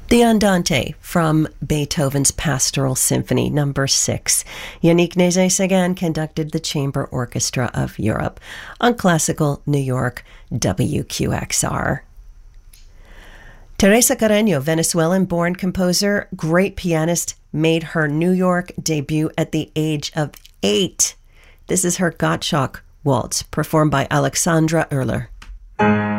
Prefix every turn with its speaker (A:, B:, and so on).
A: The Andante from Beethoven's Pastoral Symphony No. 6. Yannick Nézet-Séguin conducted the Chamber Orchestra of Europe on Classical New York WQXR. Teresa Carreño, Venezuelan-born composer, great pianist, made her New York debut at the age of 8. This is her Gottschalk Waltz, performed by Alexandra Erler.